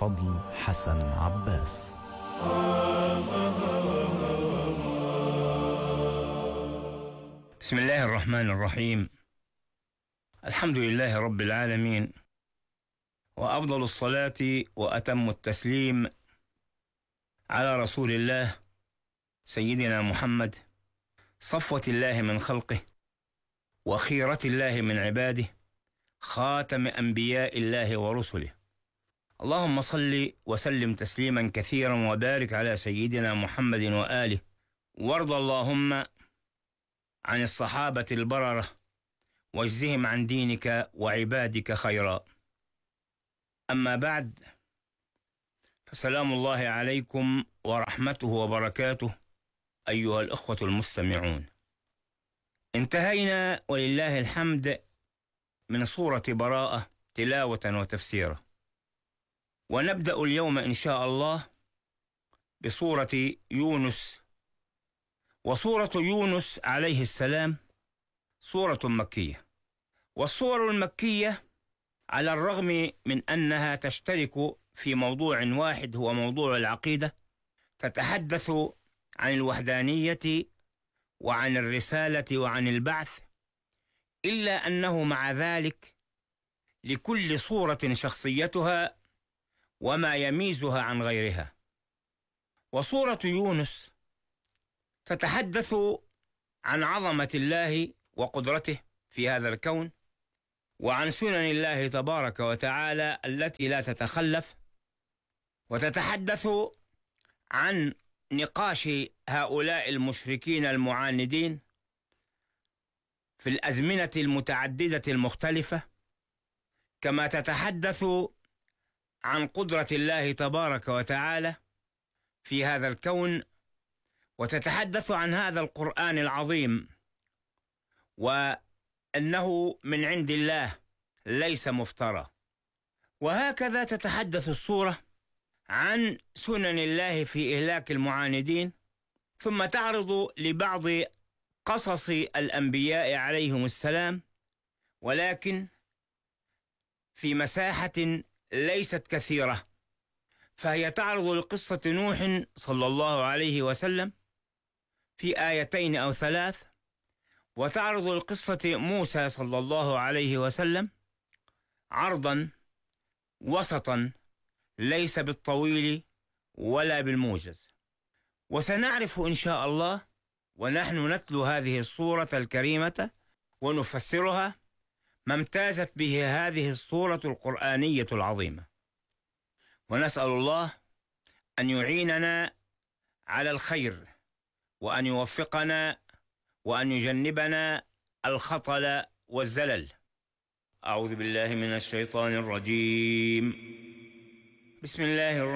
الفضل حسن عباس. بسم الله الرحمن الرحيم. الحمد لله رب العالمين، وأفضل الصلاة وأتم التسليم على رسول الله سيدنا محمد، صفوة الله من خلقه وخيرة الله من عباده، خاتم أنبياء الله ورسله. اللهم صل وسلم تسليما كثيرا وبارك على سيدنا محمد وآله، وارض اللهم عن الصحابة البررة واجزهم عن دينك وعبادك خيرا. أما بعد، فسلام الله عليكم ورحمته وبركاته أيها الأخوة المستمعون. انتهينا ولله الحمد من سورة براءة تلاوة وتفسيرا، ونبدأ اليوم إن شاء الله بسورة يونس. وسورة يونس عليه السلام سورة مكية، والسور المكية على الرغم من أنها تشترك في موضوع واحد هو موضوع العقيدة، تتحدث عن الوحدانية وعن الرسالة وعن البعث، إلا أنه مع ذلك لكل سورة شخصيتها وما يميزها عن غيرها. وسورة يونس تتحدث عن عظمة الله وقدرته في هذا الكون، وعن سنن الله تبارك وتعالى التي لا تتخلف، وتتحدث عن نقاش هؤلاء المشركين المعاندين في الأزمنة المتعددة المختلفة، كما تتحدث عن قدرة الله تبارك وتعالى في هذا الكون، وتتحدث عن هذا القرآن العظيم وأنه من عند الله ليس مفترى. وهكذا تتحدث السورة عن سنن الله في إهلاك المعاندين، ثم تعرض لبعض قصص الأنبياء عليهم السلام، ولكن في مساحة ليست كثيرة. فهي تعرض لقصة نوح صلى الله عليه وسلم في آيتين أو ثلاث، وتعرض لقصة موسى صلى الله عليه وسلم عرضا وسطا ليس بالطويل ولا بالموجز. وسنعرف إن شاء الله ونحن نتلو هذه السورة الكريمة ونفسرها ما امتازت به هذه السورة القرآنية العظيمة. ونسأل الله أن يعيننا على الخير، وأن يوفقنا، وأن يجنبنا الخطل والزلل. أعوذ بالله من الشيطان الرجيم. بسم الله الرحمن